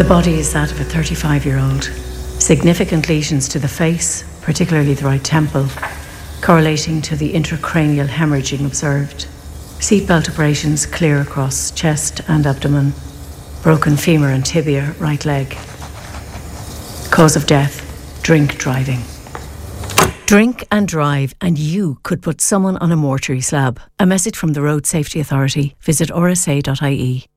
The body is that of a 35-year-old. Significant lesions to the face, particularly the right temple, correlating to the intracranial hemorrhaging observed. Seatbelt abrasions clear across chest and abdomen. Broken femur and tibia, right leg. Cause of death, drink driving. Drink and drive, and you could put someone on a mortuary slab. A message from the Road Safety Authority. Visit rsa.ie.